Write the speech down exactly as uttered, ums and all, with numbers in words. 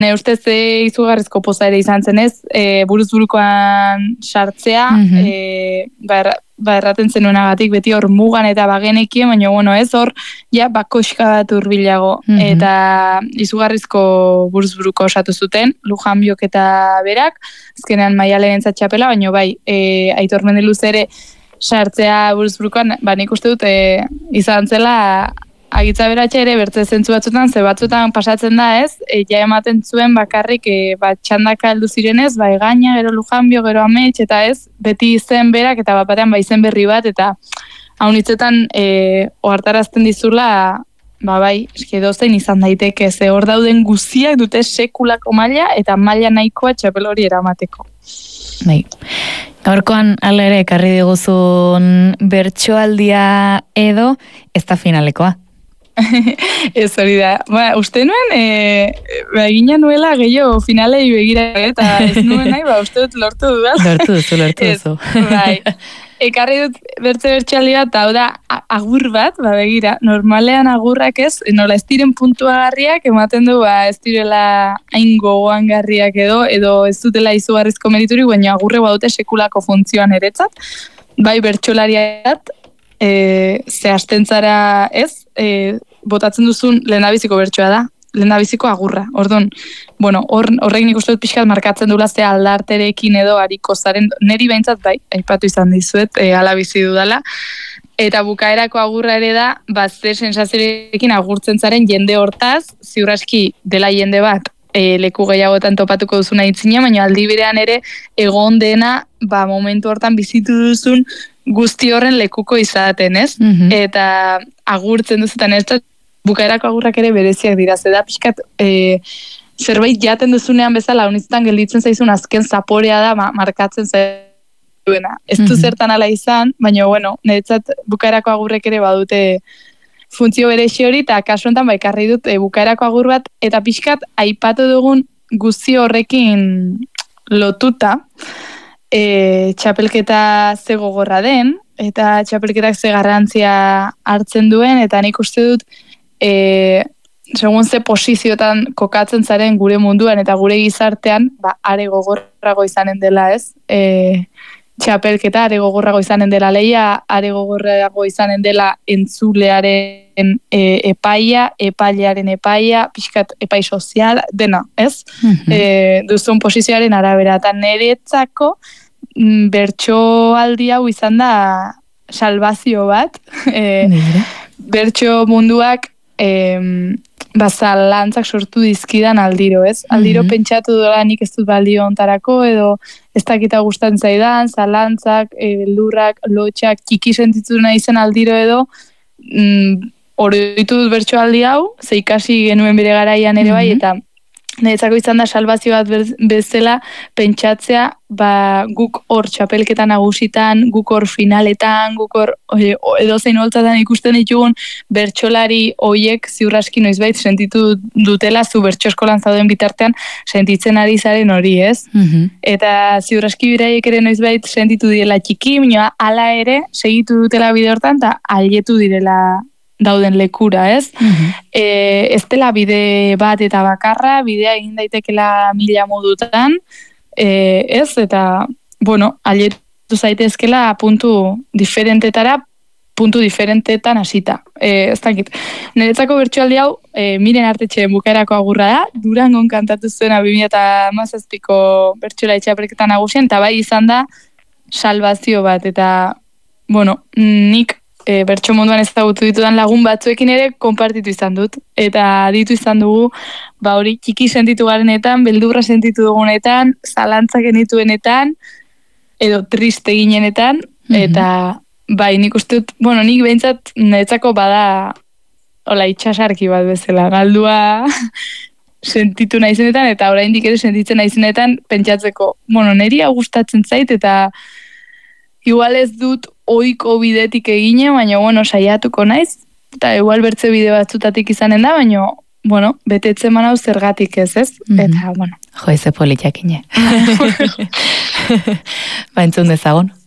Ne ustez e, izugarrizko poza ere izan zenez, e, buruz burukoan sartzea, Mhm. e, ba, erra- ba erraten zenuenagatik beti hor mugan eta bagenekien, baina bueno, ez hor, ja, bakoxka bat hurbilago. Mhm. Eta izugarrizko buruz buruko osatu zuten, Lujan Biok eta berak, azkenean Maialenentzat txapela, baina bai, e, Aitor Mendeluz ere sartzea buruz burukoan, ba nik uste dut e, izan zela agitza beratxe ere bertze zentzu batzutan, ze batzutan pasatzen da ez, e, ja ematen zuen bakarrik e, bat txandaka heldu zirenez, ba egaina, gero Lujanbio, gero Amets, eta ez, beti izen berak, eta bat batean ba izen berri bat, eta haunitzetan e, ohartarazten dizula, ba bai, eske dozein izan daiteke, ze hor dauden guztiak dute sekulako maila, eta maila nahikoa txapel hori eramateko. Bai. Gaurkoan hala ere ekarri diguzun bertsoaldia edo ez da finalekoa. Ez hori da. Ba, uste nuen, e, ba, egina nuela gehiago finalei begira, eta ez nuen nahi, ba, uste dut lortu dudala. Lortu duzu, lortu duzu. Bai. Ekarri dut bertze bertsoaldi bat, hau da, agur bat, ba, begira, normalean agurrak ez, nola ez diren puntuagarriak, ematen du, ba, ez direla hain gogoangarriak edo, edo ez dutela izugarrizko merituri, baina agurre badute sekulako funtzioan eretzat, bai bertsolariat, e, ze hasten zara ez, e, botatzen duzun lehendabiziko bertsoa da, lehendabiziko agurra. Orduan, bueno, hor, horrek nik uste dut pixkat markatzen dula ze aldarterekin edo hariko zaren, neri behintzat bai, aipatu izan dizuet, e, ala bizi dudala. Eta bukaerako agurra ere da, bat zer sensaziorekin agurtzen zaren jende hortaz, ziur aski dela jende bat, e, leku gehiagotan topatuko duzuna itzina, baina aldi berean ere egon dena, ba, momentu hortan bizitu duzun guzti horren lekuko izaten, ez? Mhm. Eta agurtzen duzutan ez da, bukaerako agurrak ere bereziak dira, zeda pixkat e, zerbait jaten duzunean bezala, honiztan gelditzen zaizun azken zaporea da, ma, markatzen zaizuena. Ez du Mhm. zertan ala izan, baina, bueno, niretzat bukaerako agurrek ere badute funtzio berezi hori, eta kasu honetan ba, ekarri dut e, bukaerako agur bat, eta pixkat aipatu dugun guzti horrekin lotuta, e, txapelketa ze gogorra den, eta txapelketak ze garrantzia hartzen duen, eta nik uste dut, e, segun ze posiziotan kokatzen zaren gure munduan eta gure gizartean, ba, are gogorrago izanen dela ez, e, txapelketa, are gogorrago izanen dela leia, are gogorrago izanen dela entzulearen e, epaia, epailearen epaia, pixkat epai sozial, dena, ez? Mhm. E, duzun posizioaren arabera, eta niretzako bertso aldi hau izan da salbazio bat, e, Mira. bertso munduak e, bazalantzak sortu dizkidan aldiro, ez? Aldiro Mhm. pentsatu dola nik ez dut balio ontarako, edo ez dakita gustatzen zaidan, zalantzak, e, beldurrak, lotxak, txiki sentitu nahi zen aldiro edo, mm, oroitu dut bertso aldi hau, ze ikasi genuen bere garaian ere bai, Mhm. eta niretzako izan da salbazio bat bez- bezala pentsatzea, ba, guk hor txapelketa nagusitan, guk hor finaletan, guk hor e, edozein holtzatan ikusten ditugun bertsolari hoiek ziurraski noizbait sentitu dutela zu bertso eskolan zauden bitartean sentitzen ari zaren hori, ez? Mhm. Eta ziurraski biraiek ere noizbait sentitu direla txiki, baina hala ere segitu dutela bide hortan eta aietu direla dauden lekura, ez? Mhm. E, ez dela bide bat eta bakarra, bidea egin daitekela mila modutan, e, ez? Eta, bueno, aietu zaitezkela puntu diferentetara, puntu diferentetan hasita. E, ez dakit. Niretzako bertsoaldi hau, e, Miren Artetxeen bukaerako agurra da, Durangon kantatu zuena bi mila hamazazpiko bertsolari txapelketa nagusian, eta bai izan da salbazio bat, eta, bueno, nik e, bertso munduan ezagutu ditudan lagun batzuekin ere konpartitu izan dut. Eta ditu izan dugu, ba hori txiki sentitu garenetan, beldurra sentitu dugunetan, zalantzak genituenetan, edo triste ginenetan, eta bai nik uste dut, bueno, nik behintzat niretzako bada hola itxasarki bat bezala, galdua sentitu naizenetan, eta oraindik ere sentitzen naizenetan pentsatzeko, bueno, niri hau gustatzen zait, eta igual ez dut ohiko bidetik egine, baina, bueno, saiatuko naiz, eta igual bertze bide batzutatik izanen da, baina, bueno, betetzen manau zergatik ez, ez? Mhm. Eta, bueno. Jo, eze politxakine. Ba, entzun dezagon.